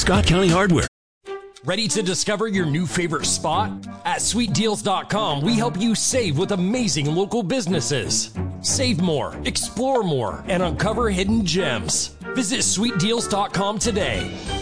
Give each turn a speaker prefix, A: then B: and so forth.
A: Scott County Hardware.
B: Ready to discover your new favorite spot? At sweetdeals.com, we help you save with amazing local businesses. Save more, explore more, and uncover hidden gems. Visit sweetdeals.com today.